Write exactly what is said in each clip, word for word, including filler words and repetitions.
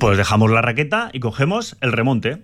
Pues dejamos la raqueta y cogemos el remonte.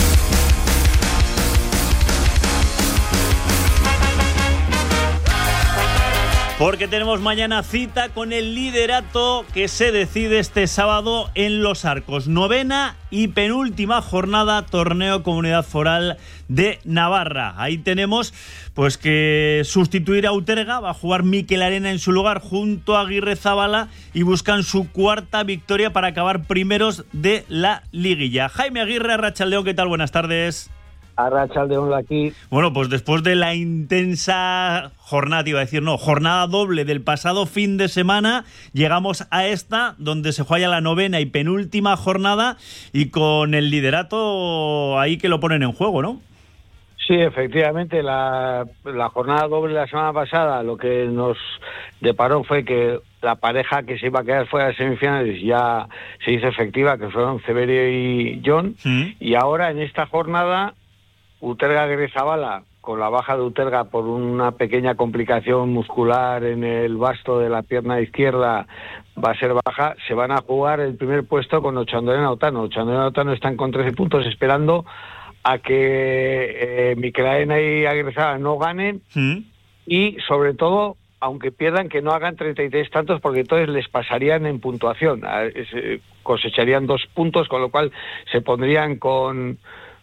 Porque tenemos mañana cita con el liderato que se decide este sábado en Los Arcos. Novena y penúltima jornada, torneo Comunidad Foral de Navarra. Ahí tenemos pues que sustituir a Uterga, va a jugar Mikel Arena en su lugar junto a Aguirrezabala y buscan su cuarta victoria para acabar primeros de la liguilla. Jaime Aguirre, Arratsaldeon, ¿qué tal? Buenas tardes. Arratsaldeon aquí. Bueno, pues después de la intensa jornada, iba a decir, no, jornada doble del pasado fin de semana, llegamos a esta, donde se juega la novena y penúltima jornada, y con el liderato ahí que lo ponen en juego, ¿no? Sí, efectivamente, la, la jornada doble de la semana pasada lo que nos deparó fue que la pareja que se iba a quedar fuera de semifinales ya se hizo efectiva, que fueron Severio y John, ¿Mm? Y ahora en esta jornada Uterga Aguirrezabala, con la baja de Uterga por una pequeña complicación muscular en el vasto de la pierna izquierda, va a ser baja, se van a jugar el primer puesto con Ochandorena Otano. Ochandorena Otano están con trece puntos esperando a que eh, Mikel Arena y Aguirrezabala no ganen, ¿Mm? Y sobre todo, aunque pierdan, que no hagan treinta y tres tantos, porque entonces les pasarían en puntuación, cosecharían dos puntos, con lo cual se pondrían con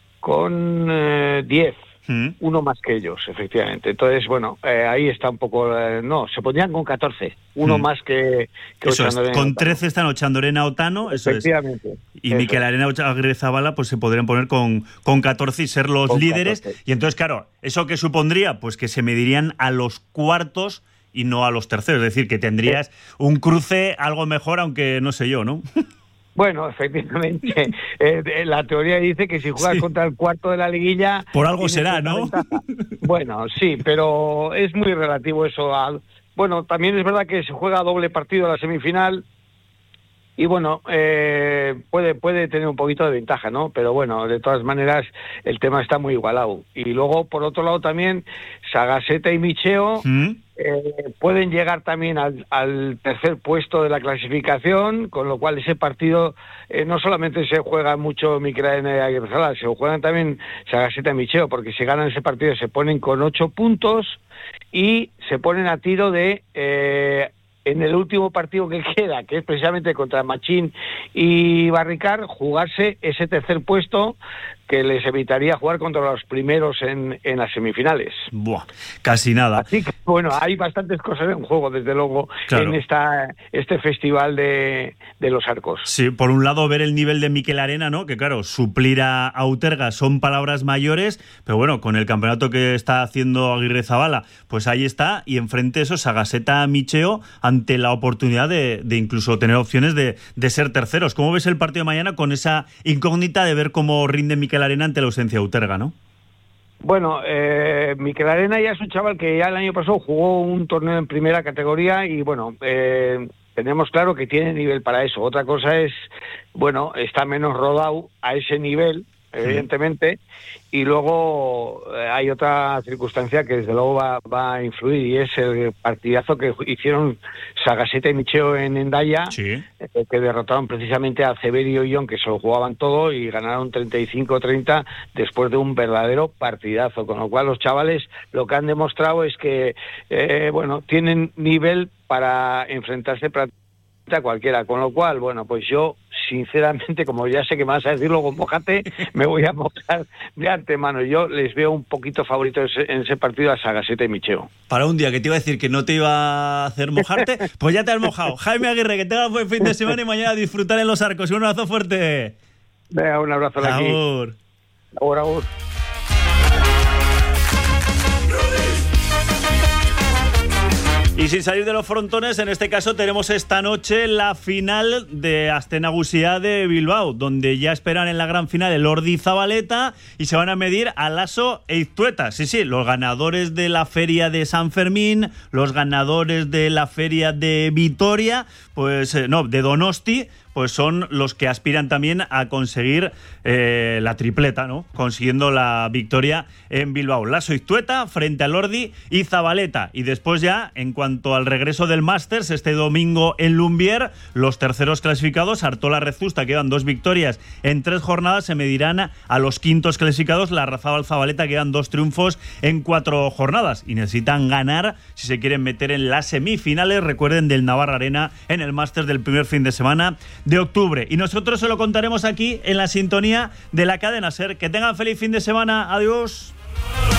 con eh, diez, ¿Mm? Uno más que ellos, efectivamente. Entonces, bueno, eh, ahí está un poco... Eh, no, se pondrían con catorce, uno ¿Mm? Más que, que eso es, con trece están Ochandorena Otano, eso efectivamente, es. Y Mikel Arena Aguirrezabala pues se podrían poner con, con catorce y ser los con líderes. catorce. Y entonces, claro, ¿eso qué supondría? Pues que se medirían a los cuartos y no a los terceros. Es decir, que tendrías sí. un cruce algo mejor, aunque no sé yo, ¿no? Bueno, efectivamente, eh, la teoría dice que si juegas sí. contra el cuarto de la liguilla... Por algo será, ¿no? Bueno, sí, pero es muy relativo eso. A... Bueno, también es verdad que se juega doble partido a la semifinal y bueno, eh, puede puede tener un poquito de ventaja, ¿no? Pero bueno, de todas maneras, el tema está muy igualado. Y luego, por otro lado también, Sagaseta y Micheo... ¿Mm? Eh, pueden llegar también al, al tercer puesto de la clasificación, con lo cual ese partido eh, no solamente se juega mucho Mikel Arena y Aguirrezabala, se juegan también Sagaseta y Micheo, porque si ganan ese partido se ponen con ocho puntos y se ponen a tiro de... Eh, en el último partido que queda, que es precisamente contra Machín y Barricar, jugarse ese tercer puesto que les evitaría jugar contra los primeros en, en las semifinales. Buah, casi nada. Así que, bueno, hay bastantes cosas en juego, desde luego, claro. en esta este festival de, de Los Arcos. Sí, por un lado, ver el nivel de Mikel Arena, ¿no? Que claro, suplir a, a Uterga son palabras mayores, pero bueno, con el campeonato que está haciendo Aguirrezabala, pues ahí está, y enfrente eso, Sagaseta Micheo, ante la oportunidad de, de incluso tener opciones de, de ser terceros. ¿Cómo ves el partido de mañana con esa incógnita de ver cómo rinde Mikel Arena ante la ausencia de Uterga, ¿no? Bueno, eh, Mikel Arena ya es un chaval que ya el año pasado jugó un torneo en primera categoría y bueno, eh, tenemos claro que tiene nivel para eso. Otra cosa es, bueno, está menos rodado a ese nivel, evidentemente, sí. Y luego eh, hay otra circunstancia que desde luego va, va a influir y es el partidazo que hicieron Sagaseta y Micheo en Hendaya, sí. eh, que derrotaron precisamente a Severio y John, que se lo jugaban todo y ganaron treinta y cinco treinta después de un verdadero partidazo, con lo cual los chavales lo que han demostrado es que eh, bueno, tienen nivel para enfrentarse prácticamente a cualquiera, con lo cual, bueno, pues yo sinceramente, como ya sé que me vas a decirlo con mojate, me voy a mojar de antemano. Yo les veo un poquito favoritos en ese partido a Sagaseta y Micheo. Para un día que te iba a decir que no te iba a hacer mojarte, pues ya te has mojado. Jaime Aguirre, que tengas buen fin de semana y mañana disfrutar en Los Arcos. Un abrazo fuerte. Venga, un abrazo de aquí. Agur. Agur, agur. Y sin salir de los frontones, en este caso tenemos esta noche la final de Aste Nagusia de Bilbao, donde ya esperan en la gran final el Ordi Zabaleta y se van a medir a Lasso e Iztueta. Sí, sí, los ganadores de la feria de San Fermín, los ganadores de la feria de Vitoria, pues eh, no, de Donosti, pues son los que aspiran también a conseguir eh, la tripleta, ¿no? Consiguiendo la victoria en Bilbao. Lasso Iztueta frente al Ordi y Zabaleta. Y después ya, en cuanto cuanto al regreso del Masters, este domingo en Lumbier, los terceros clasificados, Artola Rezusta, que llevan dos victorias en tres jornadas, se medirán a los quintos clasificados, la Larrazábal Zabaleta, que llevan dos triunfos en cuatro jornadas y necesitan ganar si se quieren meter en las semifinales, recuerden, del Navarra Arena en el Masters del primer fin de semana de octubre. Y nosotros se lo contaremos aquí en la sintonía de la cadena SER. Que tengan feliz fin de semana. Adiós.